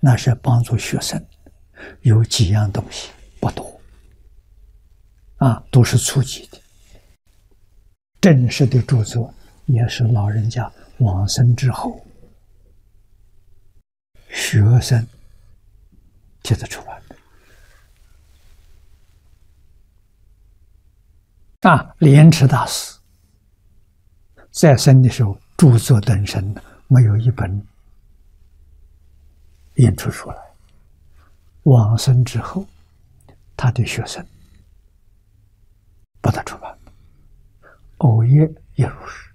那是帮助学生，有几样东西不多，都是初级的。正式的著作也是老人家往生之后，学生替他出版的。莲池大师在生的时候著作等身的，没有一本印出来。往生之后，他的学生把他出版的。欧耶也如是。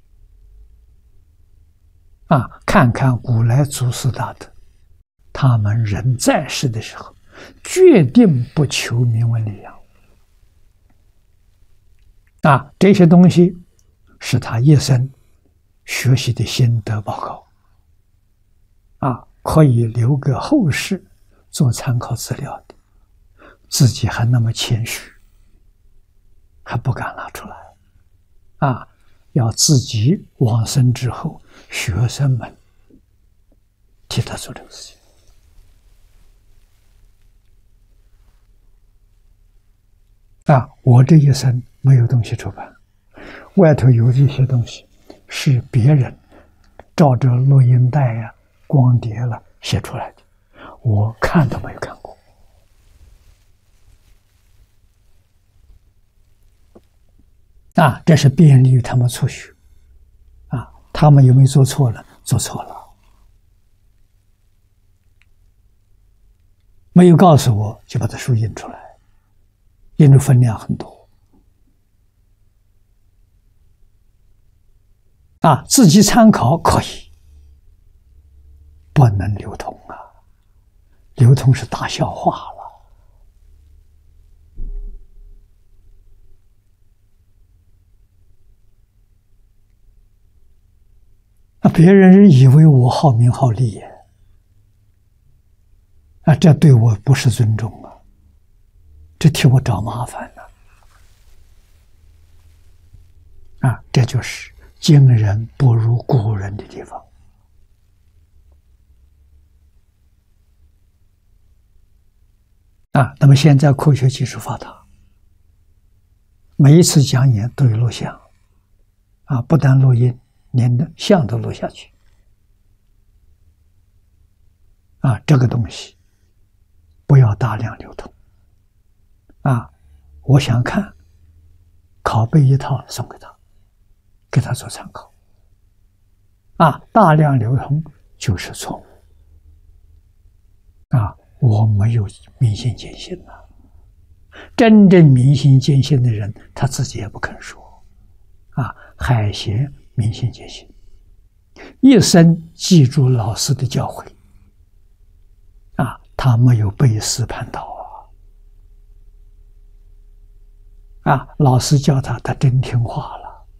看看古来祖师大德，他们人在世的时候，决定不求名闻利养。这些东西是他一生学习的心得报告，可以留给后世做参考资料的。自己还那么谦虚，还不敢拿出来，要自己往生之后，学生们替他做这个事情。我这一生没有东西出版，外头有一些东西是别人照着录音带呀、光碟了写出来的，我看都没有看过。这是便利于他们初学。他们有没有做错了？做错了，没有告诉我，就把这书印出来，印的分量很多。自己参考可以，不能流通流通是大笑话了。别人以为我好名好利耶，这对我不是尊重这替我找麻烦这就是今人不如古人的地方。那么现在科学技术发达，每一次讲演都有录像，不但录音，连像都录下去。这个东西不要大量流通。我想看，拷贝一套送给他，给他做参考。大量流通就是错误。我没有明心见性真正明心见性的人，他自己也不肯说。海贤明心见性，一生记住老师的教诲。他没有背师叛道老师教他，他真听话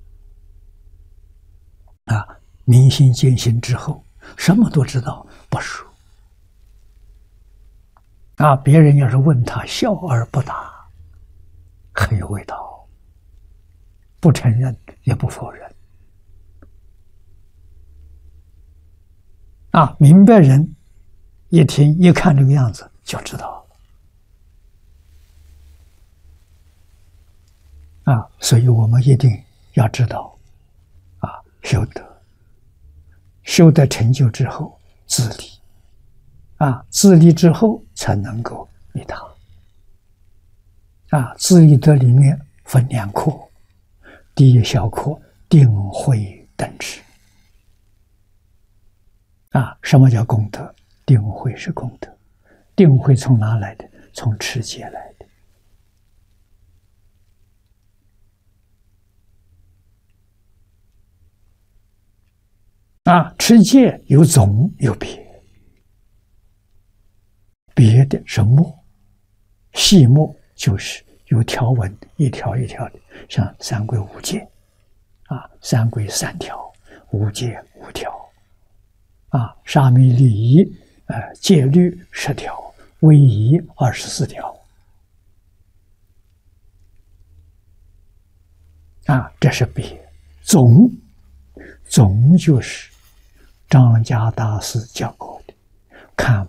了。明心见性之后，什么都知道，不说。别人要是问他，笑而不答，很有味道，不承认也不否认。明白人一听一看这个样子就知道了。所以我们一定要知道修得成就之后自立。自立之后才能够利他。自立的里面分两科，第一小科定慧等持。什么叫功德？定慧是功德。定慧从哪来的？从持戒来的。持戒有总有别。别的是墨，细墨就是有条文，一条一条的，像三规五戒，三规3条，五戒5条，沙弥礼仪，戒律10条，威仪24条，这是别。总就是张家大师教过的，看